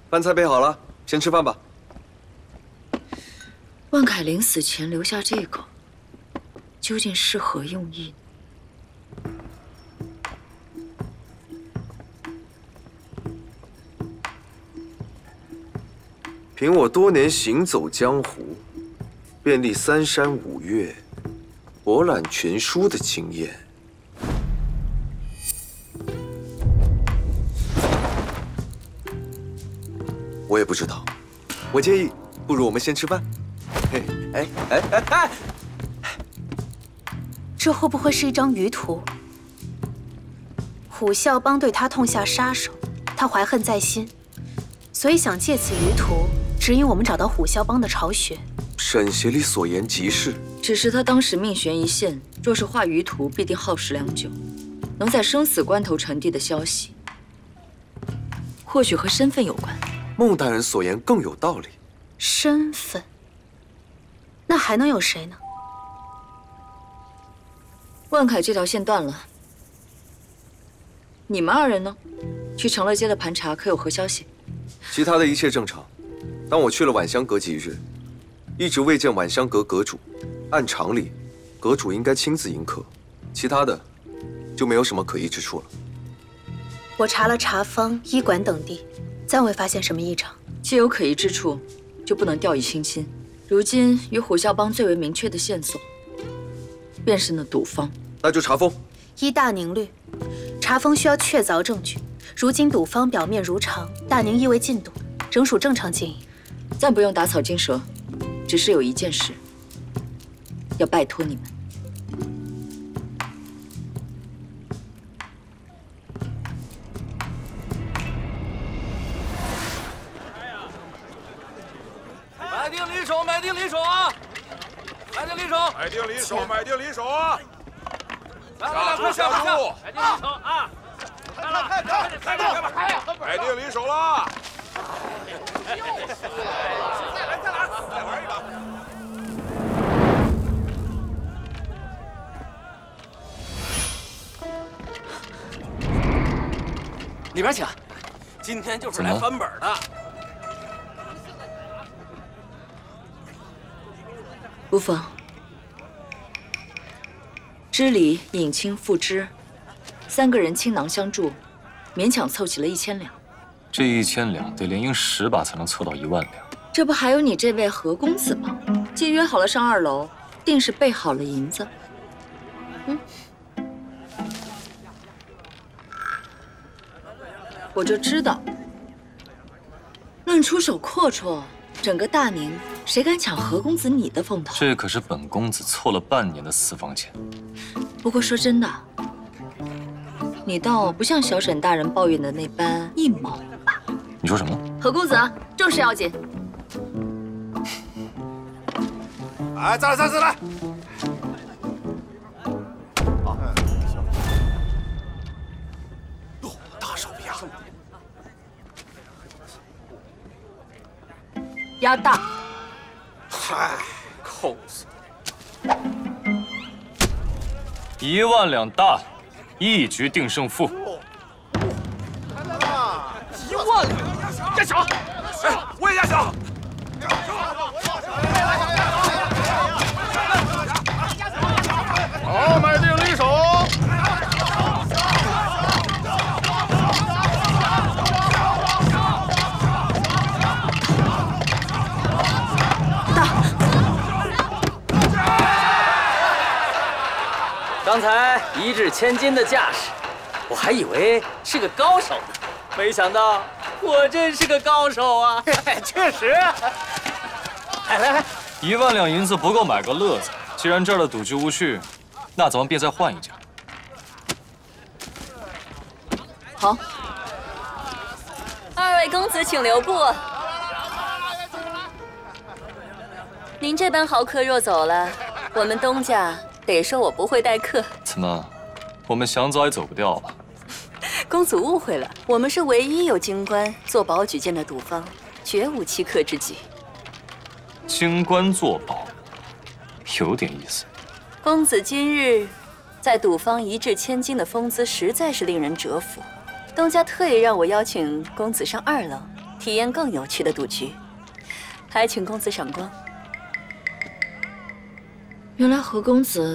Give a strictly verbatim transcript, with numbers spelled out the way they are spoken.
饭菜备好了，先吃饭吧。 万凯临死前留下这个，究竟是何用意？ 凭我多年行走江湖，遍历三山五岳，博览群书的经验，我也不知道。我建议，不如我们先吃饭。嘿，哎哎哎哎！ 这会不会是一张舆图？虎啸帮对他痛下杀手，他怀恨在心，所以想借此舆图指引我们找到虎啸帮的巢穴。 沈协理所言极是， 只是他当时命悬一线，若是画舆图，必定耗时良久，能在生死关头传递的消息，或许和身份有关。 孟大人所言更有道理。 身份？那还能有谁呢？ 万凯这条线断了，你们二人呢？去长乐街的盘查可有何消息？ 其他的一切正常。当我去了晚香阁几日，一直未见晚香阁阁主。按常理，阁主应该亲自迎客，其他的就没有什么可疑之处了。 我查了茶坊、医馆等地，暂未发现什么异常。 既有可疑之处，就不能掉以轻心。如今与虎啸帮最为明确的线索，便是那赌坊。 那就查封。 依大宁律，查封需要确凿证据。如今赌坊表面如常，大宁亦未禁赌，仍属正常经营。 暂不用打草惊蛇，只是有一件事要拜托你们。 买定离手，买定离手啊！买定离手， 买定离手，买定离手啊！ 下注下注，买定离手啊！ 开吧，开吧，开吧，开吧！买定离手了。再来，再来，再玩一把。 里边请，今天就是来翻本的。 无妨，知礼引亲赴芝，三个人倾囊相助，勉强凑齐了一千两。 这一千两得连赢十把才能凑到一万两。 这不还有你这位何公子吗？既约好了上二楼，定是备好了银子。嗯，我就知道，论出手阔绰，整个大宁谁敢抢何公子你的风头？ 这可是本公子凑了半年的私房钱。 不过说真的，你倒不像小沈大人抱怨的那般一毛吧？ 你说什么？ 何公子，正事要紧。 哎，再来，再来，再来！好，行。哟，大手笔啊！ 压大。 嗨，扣死！ 一万两大，一局定胜负。 一万两，压小！ 哎，我也压小。好，买定离手。 刚才一掷千金的架势，我还以为是个高手呢，没想到果真是个高手啊！确实。来来来， 一万两银子不够买个乐子。既然这儿的赌局无趣，那咱们便再换一家。 好， 二位公子请留步。您这般豪客若走了，我们东家得说我不会待客。 怎么，我们想走也走不掉吧？ 公子误会了，我们是唯一有京官做保举荐的赌坊，绝无欺客之举。 京官做保，有点意思。 公子今日在赌坊一掷千金的风姿，实在是令人折服。东家特意让我邀请公子上二楼， 体验更有趣的赌局，还请公子赏光。 原来何公子